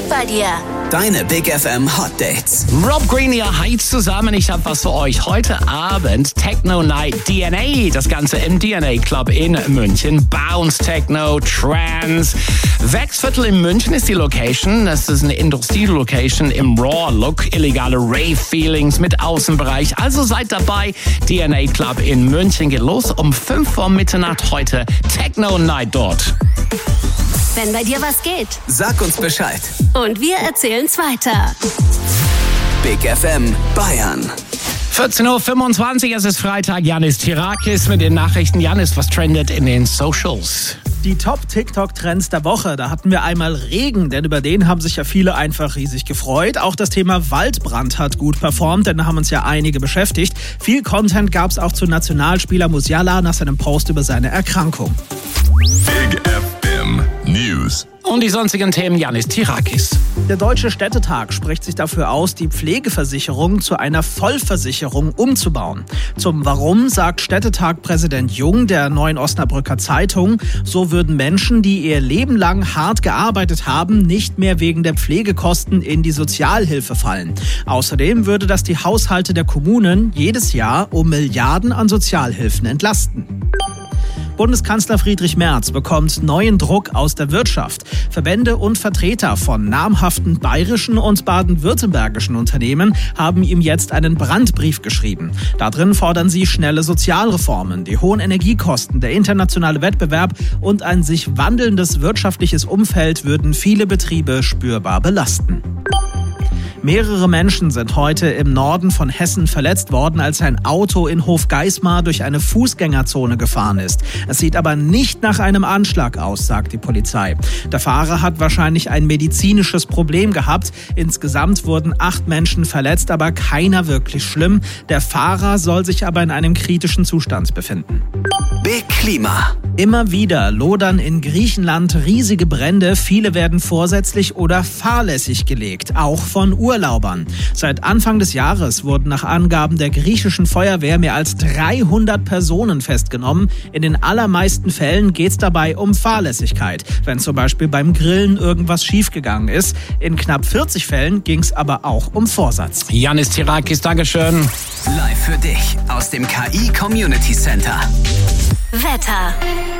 geht bei dir? Deine Big FM Hot Dates. Rob Green, ja, hi zusammen. Ich habe was für euch. Heute Abend Techno Night DNA. Das Ganze im DNA Club in München. Bounce, Techno, Trance. Wechsviertel in München ist die Location. Das ist eine Industrie-Location im Raw-Look. Illegale Rave-Feelings mit Außenbereich. Also seid dabei. DNA Club in München geht los um 5 Uhr Mitternacht heute. Techno Night dort. Wenn bei dir was geht. Sag uns Bescheid. Und wir erzählen's weiter. Big FM Bayern. 14.25 Uhr, es ist Freitag. Janis Tirakis mit den Nachrichten. Janis, was trendet in den Socials? Die Top-TikTok-Trends der Woche, da hatten wir einmal Regen, denn über den haben sich ja viele einfach riesig gefreut. Auch das Thema Waldbrand hat gut performt, denn da haben uns ja einige beschäftigt. Viel Content gab es auch zu Nationalspieler Musiala nach seinem Post über seine Erkrankung. Big FM News. Und die sonstigen Themen, Janis Tirakis. Der Deutsche Städtetag spricht sich dafür aus, die Pflegeversicherung zu einer Vollversicherung umzubauen. Zum Warum sagt Städtetag-Präsident Jung der Neuen Osnabrücker Zeitung, so würden Menschen, die ihr Leben lang hart gearbeitet haben, nicht mehr wegen der Pflegekosten in die Sozialhilfe fallen. Außerdem würde das die Haushalte der Kommunen jedes Jahr um Milliarden an Sozialhilfen entlasten. Bundeskanzler Friedrich Merz bekommt neuen Druck aus der Wirtschaft. Verbände und Vertreter von namhaften bayerischen und baden-württembergischen Unternehmen haben ihm jetzt einen Brandbrief geschrieben. Darin fordern sie schnelle Sozialreformen, die hohen Energiekosten, der internationale Wettbewerb und ein sich wandelndes wirtschaftliches Umfeld würden viele Betriebe spürbar belasten. Mehrere Menschen sind heute im Norden von Hessen verletzt worden, als ein Auto in Hofgeismar durch eine Fußgängerzone gefahren ist. Es sieht aber nicht nach einem Anschlag aus, sagt die Polizei. Der Fahrer hat wahrscheinlich ein medizinisches Problem gehabt. Insgesamt wurden 8 Menschen verletzt, aber keiner wirklich schlimm. Der Fahrer soll sich aber in einem kritischen Zustand befinden. Big Klima. Immer wieder lodern in Griechenland riesige Brände. Viele werden vorsätzlich oder fahrlässig gelegt, auch von Urlaubern. Seit Anfang des Jahres wurden nach Angaben der griechischen Feuerwehr mehr als 300 Personen festgenommen. In den allermeisten Fällen geht es dabei um Fahrlässigkeit, wenn zum Beispiel beim Grillen irgendwas schiefgegangen ist. In knapp 40 Fällen ging es aber auch um Vorsatz. Janis Tirakis, Dankeschön. Live für dich aus dem KI Community Center. Wetter.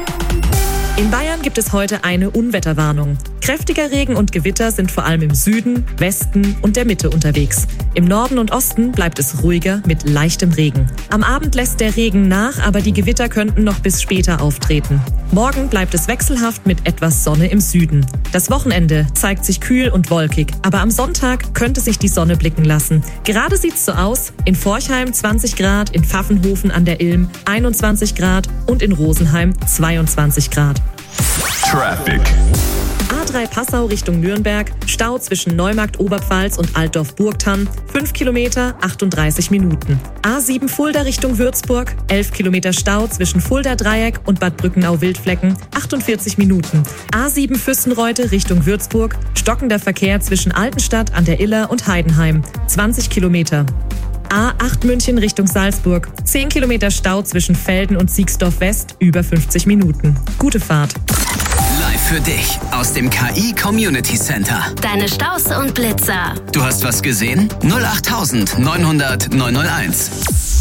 In Bayern gibt es heute eine Unwetterwarnung. Kräftiger Regen und Gewitter sind vor allem im Süden, Westen und der Mitte unterwegs. Im Norden und Osten bleibt es ruhiger mit leichtem Regen. Am Abend lässt der Regen nach, aber die Gewitter könnten noch bis später auftreten. Morgen bleibt es wechselhaft mit etwas Sonne im Süden. Das Wochenende zeigt sich kühl und wolkig, aber am Sonntag könnte sich die Sonne blicken lassen. Gerade sieht's so aus: in Forchheim 20 Grad, in Pfaffenhofen an der Ilm 21 Grad und in Rosenheim 22 Grad. Traffic. A3 Passau Richtung Nürnberg, Stau zwischen Neumarkt Oberpfalz und Altdorf-Burgthann, 5 Kilometer, 38 Minuten. A7 Fulda Richtung Würzburg, 11 Kilometer Stau zwischen Fulda-Dreieck und Bad Brückenau-Wildflecken, 48 Minuten. A7 Fürstenreute Richtung Würzburg, stockender Verkehr zwischen Altenstadt an der Iller und Heidenheim, 20 Kilometer. A8 München Richtung Salzburg, 10 Kilometer Stau zwischen Velden und Siegsdorf West, über 50 Minuten. Gute Fahrt. Live für dich aus dem KI Community Center. Deine Staus und Blitzer. Du hast was gesehen? 08900 901.